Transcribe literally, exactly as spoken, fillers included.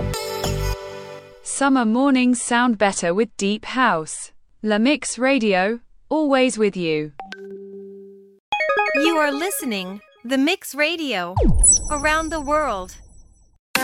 Summer mornings sound better with Deep House. La Mix Radio, always with you. You are listening The Mix Radio around the world.